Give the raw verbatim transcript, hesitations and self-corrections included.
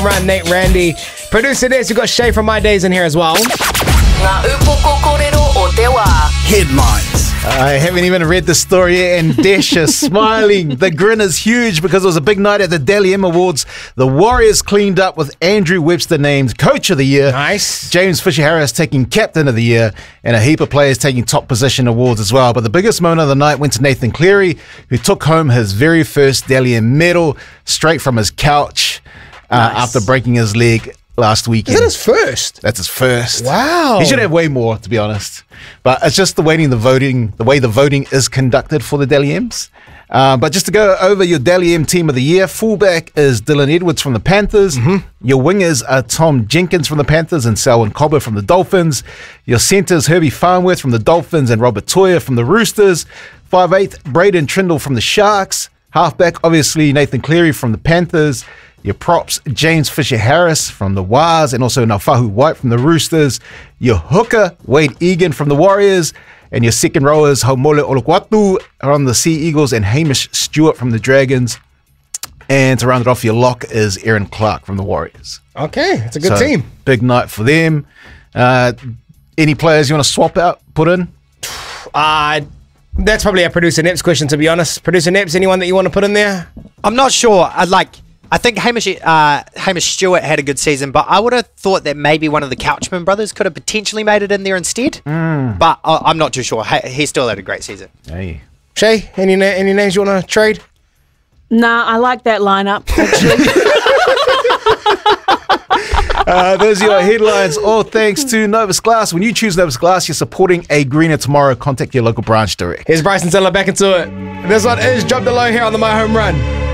Run, Nate, Randy. Producer this, we've got Shay from My Days in here as well. Headlines. I haven't even read the story yet, and Desh is smiling. The grin is huge because it was a big night at the Dally M Awards. The Warriors cleaned up with Andrew Webster named Coach of the Year. Nice. James Fisher-Harris taking Captain of the Year, and a heap of players taking top position awards as well. But the biggest moment of the night went to Nathan Cleary, who took home his very first Dally M medal straight from his couch uh, nice. after breaking his leg last weekend. Is that his first? That's his first. Wow. He should have way more, to be honest. But it's just the way the voting, the way the voting is conducted for the Dally M's. Uh, but just to go over your Dally M Team of the Year, fullback is Dylan Edwards from the Panthers. Mm-hmm. Your wingers are Tom Jenkins from the Panthers and Selwyn Cobber from the Dolphins. Your centers, Herbie Farnworth from the Dolphins and Robert Toya from the Roosters. five eighth, Braden Trindle from the Sharks. Halfback, obviously, Nathan Cleary from the Panthers. Your props, James Fisher-Harris from the Wars and also Naufahu White from the Roosters. Your hooker, Wade Egan from the Warriors. And your second rowers, Haumole Olukwatu from the Sea Eagles and Hamish Stewart from the Dragons. And to round it off, your lock is Aaron Clark from the Warriors. Okay, it's a good so, team. Big night for them. Uh, any players you want to swap out, put in? Uh, that's probably our producer Neps question, to be honest. Producer Neps, anyone that you want to put in there? I'm not sure. I'd like... I think Hamish uh, Hamish Stewart had a good season, but I would have thought that maybe one of the Couchman brothers could have potentially made it in there instead. Mm. But uh, I'm not too sure. He, he still had a great season. Hey. Shay, any na- any names you want to trade? Nah, I like that lineup, actually. uh, those are your headlines. All thanks to Novus Glass. When you choose Novus Glass, you're supporting a greener tomorrow. Contact your local branch direct. Here's Bryson Tiller back into it. This one is Drop the Low here on the My Home Run.